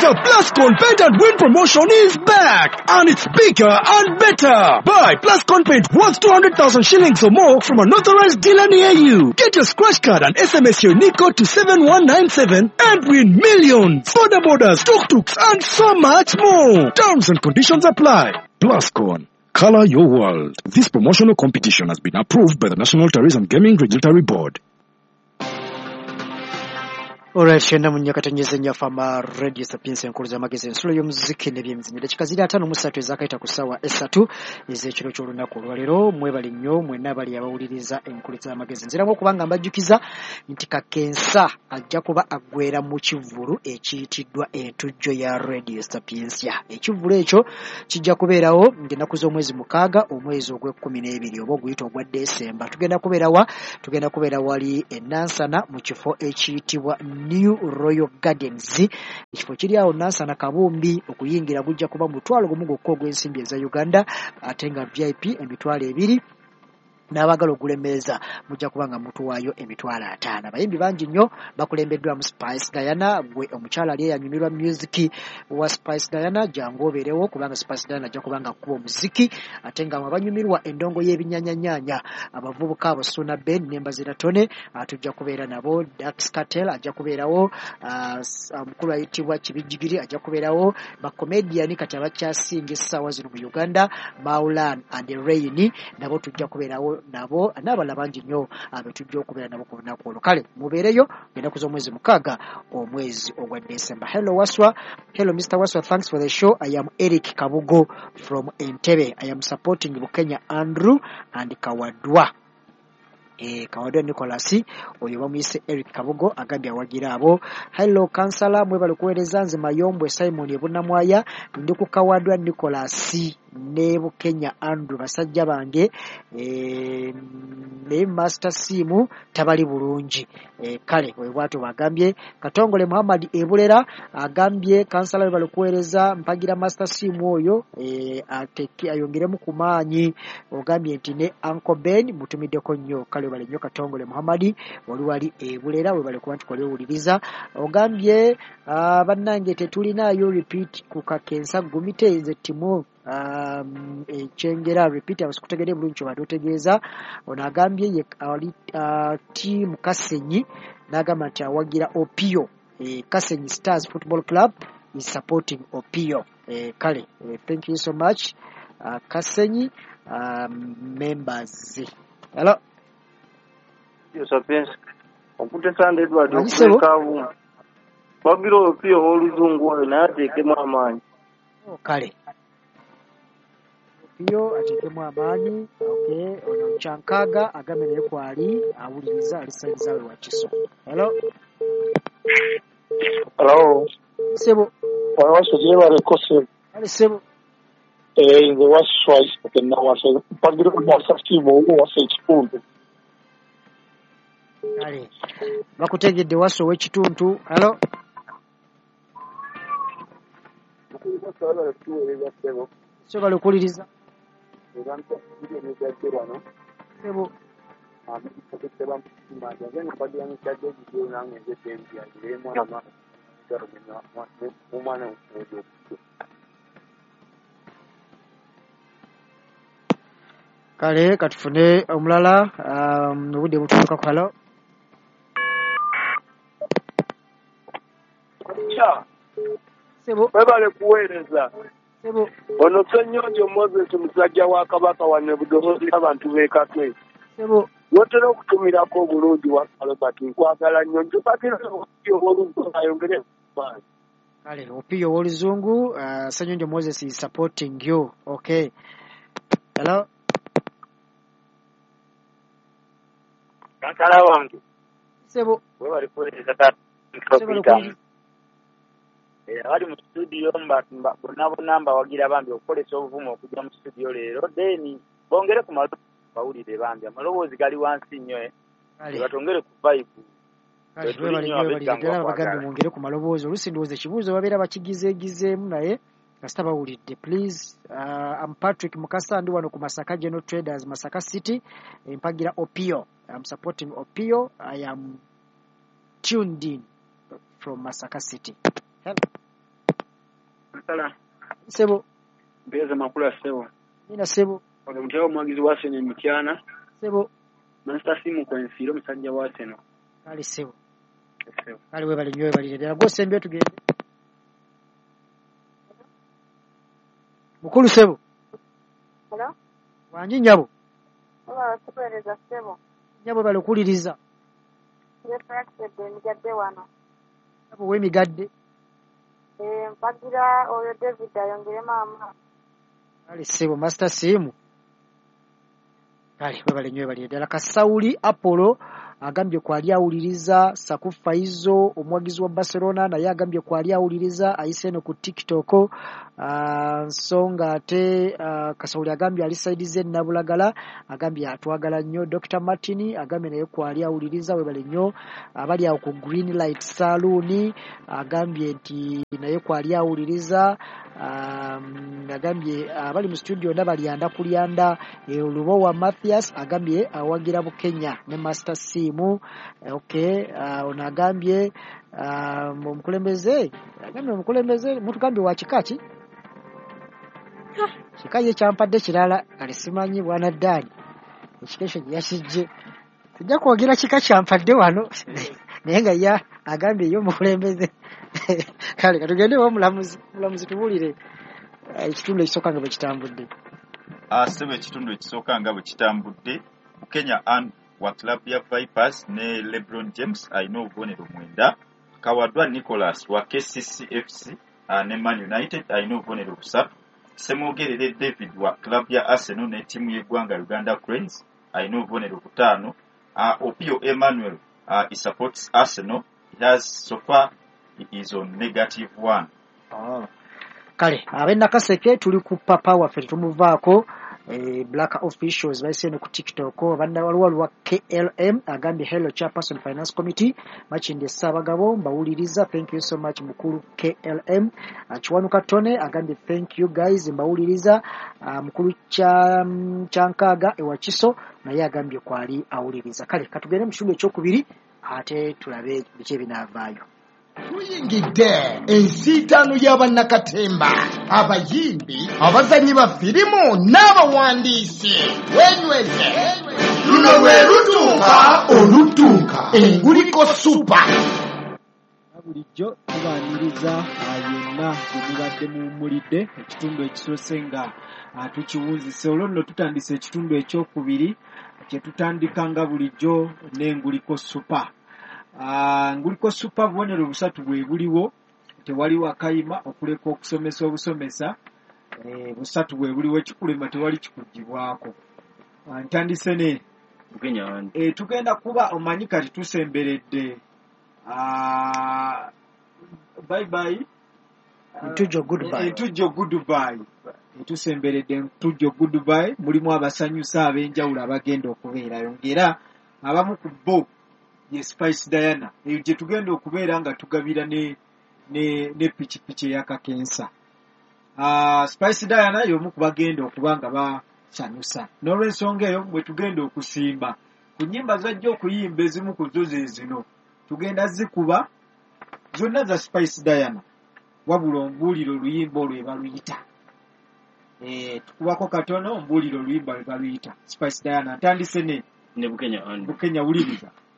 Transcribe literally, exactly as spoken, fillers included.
The Plascon Paint and Win promotion is back, and it's bigger and better. Buy Plascon Paint worth two hundred thousand shillings or more from an authorized dealer near you. Get your scratch card and S M S your unique code to seven one nine seven and win millions. Border borders, tuk-tuks, and so much more. Terms and conditions apply. Plascon. Color your world. This promotional competition has been approved by the National Tourism Gaming Regulatory Board. Alright, shenda munyakatanyeze nyafama Radio Sapiensi yankuluza magezi ensulo y'omuziki n'ebyemizannyo dakika ziri ataano mu ssatu ezakayita ku ssaawa essatu ez'ekiro ky'olunaku olwaleero mwebali nnyo mwenna abali abawuliriza enkulu z'amagezi nziramu okubanga mbajjukiza nti Kakensa ajja kuba aggweera mu kivvulu ekiyitiddwa entujjo ya Radio Sapiensi. Ekivvulu ekyo kijja kubeerawo ng'ennaku z'omwezi mukaaga omwezi ogw'ekkumi n'ebiri oba oguyita ogwa Desemba. Tugenda kubeerawa tugenda kubeera wali e Nansana mu kifo ekiyitibwa New Royal Gardens. Ekifo kiri awo Nansana Kabumbi. Okuyingira gujja kuba mutwalo gumu gwokka ogw'ensimbi eza Uganda ate nga V I P emitwalo ebiri n'abagala okulemeeza mujja kubanga mutuwaayo emitwalo ataano. Abayimbi bangi nnyo bakulembeddwa mu Spice Gayana. Gwe omukyala ali eyanyumirwa music wa Spice Gayana jangu obeerewo kubanga Spice Gayana ajja kubanga kuba omuziki ate nga abanyumirwa endongo y'ebinyanyanyanya abavubuka abo Suna Ben n'embazira tone atujja kubeera nabo. Dax Cartel ajja kubeerawo, omukulu ayitibwa Kibijigiri ajja kubeerawo, bakomediani kati abakyasinga essaawa zino mu Uganda Maulan and Rain nabo tujja kubeerawo nabo n'abalala bangi nnyo abetujja okubeera nabo ku lunaku olwo. Kale mubeereyo ennaku z'omwezi mukaaga omwezi ogwa December. Hello Waswa. Hello Mister Waswa, thanks for the show. I am Eric Kabugo from Entebbe. I am supporting Bukenya Andrew and Kawadwa. Eh, Kawadwa Nicholas oyo bamuyise Eric Kabugo agambye awagira abo. Hello Kansala, mwebale kuweereza nze Mayombwe Simon Ebunamwaya ndi ku Kawadwa Nicholas ne Bukenya Andrew basajja bange eh, ne Master Simu tabali bulungi. Eh, kale we bwatu bagambye. Katongole Muhammad Ebulera agambye Kansala we balikuweereza mpagira Master Simu oyo eh, ateki ayongeremu kumaanyi. Ogambye nti ne Uncle Ben mutumiddeko nnyo. Kale bale nnyo Katongole Muhammad wali wali Ebulera we balikuwa nti wuliriza. Ogambye uh, bannange tetulinayo repeat ku Kakensa gumite nze timu um echengera repeat abasikutegede bulungi badotegeeza. Ono agambye ye ali uh, team Kasenyi n'agamba nti awagira Opio. eh, Kasenyi Stars Football Club is supporting Opio. eh, kale eh, thank you so much uh, Kasenyi um, members. Hello Yo Sapiensi ompute sande Edward okekavu wagira Opio oluzungu oyo naye ateekemu amaanyi. oh, kale Opio ateekemu amaanyi. Okay, ono Chankaga agambe naye kwali awuliriza alisanyiza we wakiso. Hello Hello. Sebo Waso jeba rekose. ali sebo Eh, nze waswa isike na wasa. Pagiro kwa sasibo wasa ekipundu. kale bakutegedde Waso w'ekituntu. Hello sebo balikuwuliriza sebo kale katufune omulala um, obudde butuuka ku. Hello Cha sebo webale kuweereza sebo ono Ssenyonjo Moses musajja wa Kabaka wanne budohozi abantu beekatwe sebo wotera okutumirako obulungi wa Albert nkwagala nnyo njupakira oluzungu ayongere maanyi. kale Opio w'oluzungu uh, Ssenyonjo Moses is supporting you. Okay. Hello Kankala wange sebo webale kuweereza tata sebo abali mu studio bonna bonna mbawagira bambi okukolesa obuvumu okujja mu studio leero then bongere ku maloboozi bawulire bambi amaloboozi gali wansi nnyo batongere ku vibe. Kale ddala bagambye mwongere ku maloboozi oluusi ndowooza ekibuuzo babeera bakigizeegizeemu naye kasita bawulidde. Please uh, I'm Patrick Mukasa ndi wano ku Masaka General Traders Masaka City empagira Opio. I'm supporting Opio. I am tuned in from Masaka City. Hello Sala. Sebo. Mbeza makula sebo. Nina sebo. Oge muteo mwagizi wa Arsenal Mityana. Sebo. Manchester simu kwa nsiro musajja wa Arsenal. Kali sebo. Sebo. Kali we bali nyowe bali dera. Go sembe tugende. Mukulu sebo. Hello? Wanji nyabo. Oba tupereza sebo. Nyabo bali kuliriza. Yes, accepted migadde wano. Nyabo we migadde. Eh, mpagira oyo David ayongere mama. Kali sebo master simu. Kali we bali nyowe bali dera. Kasauli Apollo agambye kwali awuliriza Sakufa izo omwagizi wa Barcelona naye agambye kwali awuliriza ayiseno ku TikTok uh, nsonga ate uh, Kasauli agambye ali side ze nabulagala agambye atwagala nnyo Doctor Martini agambye naye kwali awuliriza we bali nnyo abali awo ku Green Light Saloon agambye nti naye kwali awuliriza um, agambye abali mu studio ndabali anda kulyanda e, Lubo wa Mathias agambye awagira bu Kenya ne Master C mu okay uh, onagambye uh, omukulembeze agambye omukulembeze mutugambye wa kikachi kikaye kyampadde kirala alisimanyi bwana Dani ekikesho yashije tujja kwogera kika kyampadde wano naye nga ya agambye yo omukulembeze kale katugende wa mulamuzi mulamuzi tubulire ekitundu ekisooka nga bwe kitambudde asebe ekitundu ekisooka nga bwe kitambudde mu Kenya and wa club ya Vipers ne LeBron James alina obubonero mwenda. Kawadwa Nicholas wa K C C F C uh, ne Man United alina obubonero busatu. Semogerere David wa club ya Arsenal ne timu y'eggwanga Uganda Cranes alina obubonero butaano. Uh, Opio Emmanuel uh, he supports Arsenal. He has so far he is on negative one. Oh. Kale abena kaseke tuli ku papa wa fe tumuvaako eh, black officials baise no ku TikTok banda waliwo wa K L M agambye hello chairperson finance committee machinde sabagabo mbawuliriza thank you so much mukuru K L M Achwanu Katone agambye thank you guys mbawuliriza uh, mukuru cha chankaga ewa Kiso naye agambye kwali awuliriza kale katugende mu kitundu ekyokubiri ate tulabe biki binavaayo. Tuyingidde ensiitaano y'abannakatemba abayimbi abazanyi ba firimu n'abawandiisi wenyweze luno lwe lutuuka olutuuka enguliko supa bulijjo tubaaniriza yonna gemubadde muwummulidde ekitundu ekisoose nga tukiwunzise olwo nno tutandise ekitundu ekyokubiri kye tutandika nga bulijjo n'enguliko supa. Uh, nguliko super bubonero busatu bwe buliwo tewaliwo akayima okuleka okusomesa obusomesa eh, busatu bwe buliwo ekikulema tewali kikugibwako uh, ntandise ne Kenya eh, tugenda kuba omanyi kati tusemberedde uh, bye bye Ntujo goodbye uh, ntujo goodbye tusemberedde ntujo goodbye mulimu abasanyusa ab'enjawulo abagenda okubeerayo ngera abamu ku bo ye Spice Diana eyo gye tugenda okubeera nga tugabira ne ne ne pichipichi ya kakensa. Ah uh, Spice Diana y'omu ku bagenda okuba nga basanyusa n'olw'ensonga eyo bwe tugenda okusimba ku nnyimba zajja okuyimba ezimu ku zo ze zino tugenda zikuba zonna za Spice Diana wabula ombuuliro oluyimba olwo baluyita eh tukubako katono ombuuliro oluyimba lwe baluyita Spice Diana ntandise ne ne Bukenya and Bukenya wuliriza